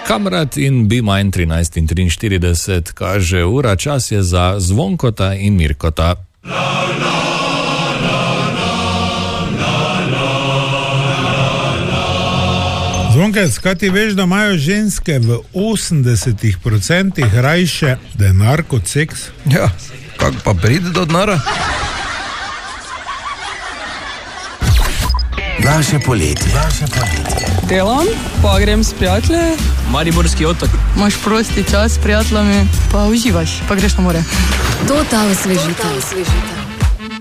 Kamrat in B-Mind 13:43 kaže ura, čas je za Zvonkota in Mirkota. Zvonkec, kaj ti veš, da imajo ženske v 80% rajše denar kot seks? Ja, kako pa pride do denara? Naše poletje. Delam, pa grem s prijatelji. Mariborski otok. Imaš prosti čas s prijateljami, pa uživaš, pa greš na more. To ta osvežitev.